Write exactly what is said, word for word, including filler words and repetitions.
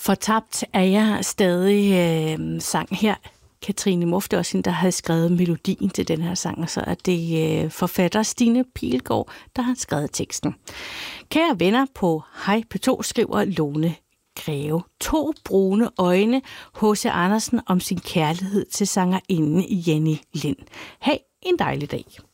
Fortabt er jeg stadig øh, sang her. Katrine Muff, det er også hende, der havde skrevet melodien til den her sang, og så er det øh, forfatter Stine Pilgaard, der har skrevet teksten. Kære venner, på Hej P to skriver Lone Greve. To brune øjne, H C Andersen om sin kærlighed til sangerinden Jenny Lind. Ha' en dejlig dag.